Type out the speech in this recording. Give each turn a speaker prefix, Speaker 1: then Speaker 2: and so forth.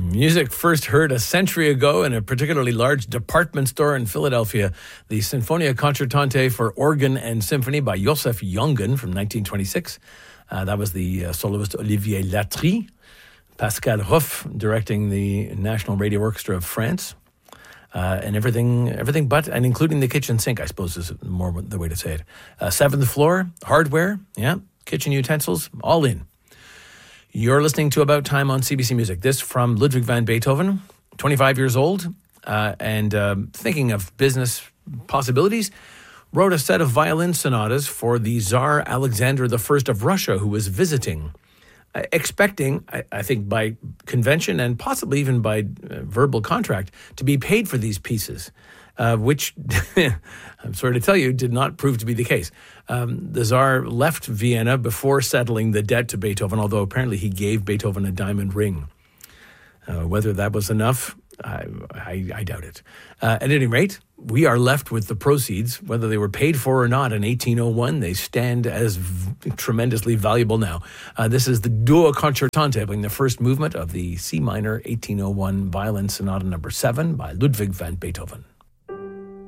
Speaker 1: Music first heard a century ago in a particularly large department store in Philadelphia. The Sinfonia Concertante for Organ and Symphony by Joseph Jongen from 1926. That was the soloist Olivier Latry. Pascal Ruff directing the National Radio Orchestra of France. And everything but, and including the kitchen sink, I suppose is more the way to say it. Seventh floor, hardware, kitchen utensils, all in. You're listening to About Time on CBC Music. This from Ludwig van Beethoven, 25 years old, and thinking of business possibilities, wrote a set of violin sonatas for the Tsar Alexander I of Russia, who was visiting, expecting, I think by convention and possibly even by verbal contract, to be paid for these pieces, which, I'm sorry to tell you, did not prove to be the case. The Tsar left Vienna before settling the debt to Beethoven, although apparently he gave Beethoven a diamond ring. Whether that was enough, I doubt it. At any rate, we are left with the proceeds, whether they were paid for or not in 1801. They stand as tremendously valuable now. This is the Duo Concertante, playing the first movement of the C minor 1801 Violin Sonata No. 7 by Ludwig van Beethoven.